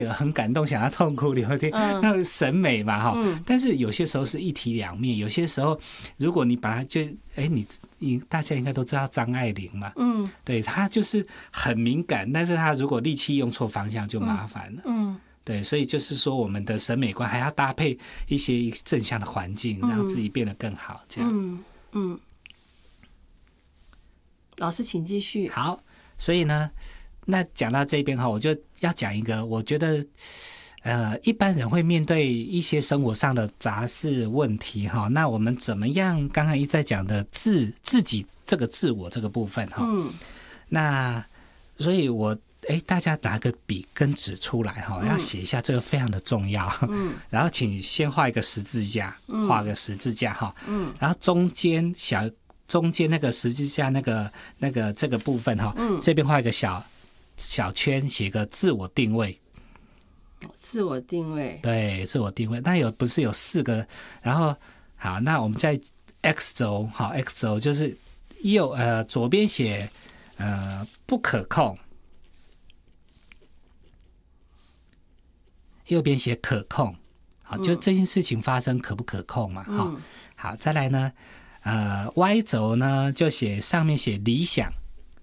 很感动，想要痛哭流涕，那个审美嘛哈。但是有些时候是一体两面，有些时候如果你把它就你大家应该都知道张爱玲嘛，对，她就是很敏感，但是她如果力气用错方向就麻烦了，对，所以就是说我们的审美观还要搭配一些正向的环境，让自己变得更好，这样。 老师请继续。 好，所以呢，那讲到这边哈，我就要讲一个，我觉得一般人会面对一些生活上的杂事问题哈，那我们怎么样？刚刚一再讲的自己这个自我这个部分哈，那所以大家拿个笔跟纸出来哈，要写一下，这个非常的重要。然后请先画一个十字架，画个十字架哈，然后中间那个十字架那个这个部分哈，这边画一个小圈，写个自我定位。 自我定位， 对，自我定位。那不是有4个？然后好，那我们在 X 轴，好 ，X 轴就是左边写不可控，右边写可控。好，就这件事情发生可不可控嘛？好，再来呢，Y 轴呢就上面写理想，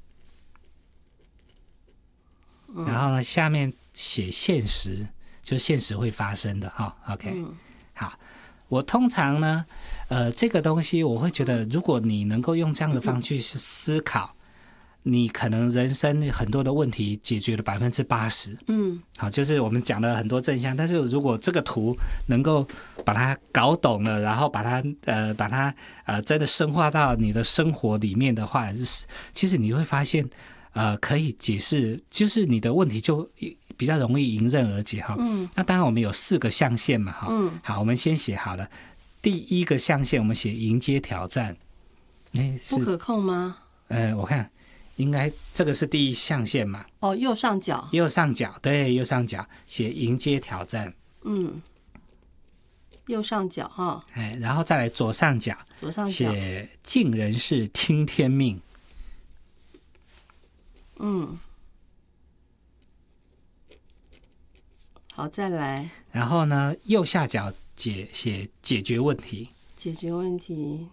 然后呢下面写现实，就是现实会发生的哈。OK，好，我通常呢，这个东西我会觉得，如果你能够用这样的方式去思考，你可能人生很多的问题解决了80%。好，就是我们讲了很多正向，但是如果这个图能够把它搞懂了，然后把它真的深化到你的生活里面的话，其实你会发现，可以解释，就是你的问题就比较容易迎刃而解哈。那当然我们有4个象限嘛哈。好，我们先写好了。第1个象限我们写迎接挑战。 不可控吗？ 我看应该这个是第1象限嘛。 右上角。 右上角，对，右上角写迎接挑战。 右上角哈。 然后再来左上角写尽人事听天命。 好，再来。 然后呢，右下角写解决问题。 解决问题。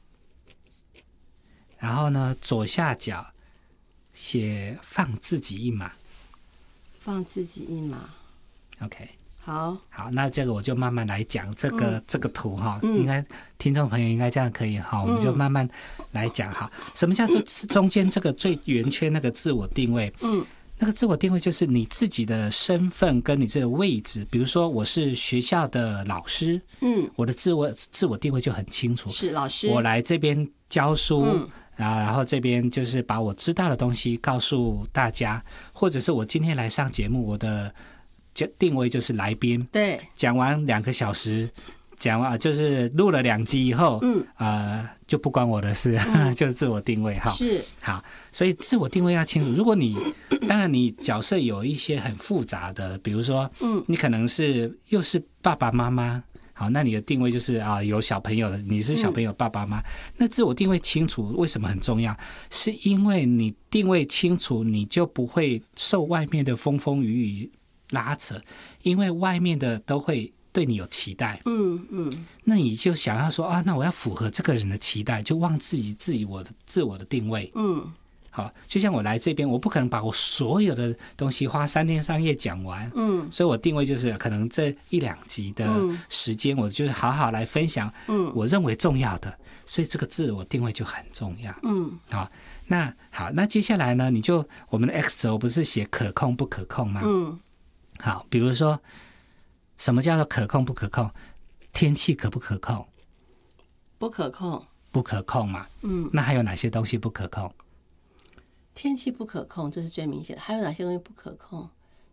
然后呢，左下角写放自己一马。 放自己一马。 OK， 好， 那这个我就慢慢来讲这个图哈，应该听众朋友应该这样可以哈，我们就慢慢来讲哈。什么叫做中间这个最圆圈那个自我定位？那个自我定位就是你自己的身份跟你这个位置，比如说我是学校的老师，我的自我定位就很清楚， 是老师， 我来这边教书。然后这边就是把我知道的东西告诉大家，或者是我今天来上节目，我的定位就是来宾。对，讲完2个小时，讲完就是录了2集以后，就不关我的事，就是自我定位哈。是，好，所以自我定位要清楚。如果当然你角色有一些很复杂的，比如说，你可能又是爸爸妈妈。好，那你的定位就是有小朋友的，你是小朋友爸爸妈妈。那自我定位清楚为什么很重要？是因为你定位清楚，你就不会受外面的风风雨雨拉扯，因为外面的都会对你有期待。那你就想要说那我要符合这个人的期待，就忘自我的定位。好，就像我来这边，我不可能把我所有的东西花3天3夜讲完。所以我定位就是可能这1-2集的时间，我就是好好来分享我认为重要的，所以这个自我定位就很重要。好，那接下来呢，我们的 X 轴不是写可控不可控吗？好，比如说什么叫做可控不可控？天气可不可控？ 不可控。 不可控嘛。那还有哪些东西不可控？ 天气不可控，这是最明显的。还有哪些东西不可控？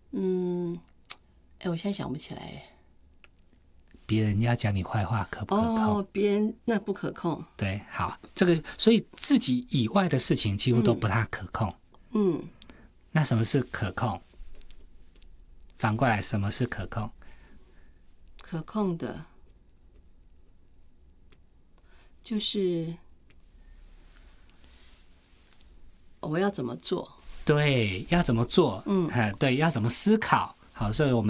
我现在想不起来。 别人要讲你坏话可不可控？ 别人那不可控。 对，好，这个所以自己以外的事情几乎都不太可控。那什么是可控？反过来，什么是可控？ 可控的，就是我要怎么做？ 对，要怎么做？对，要怎么思考？好，所以我们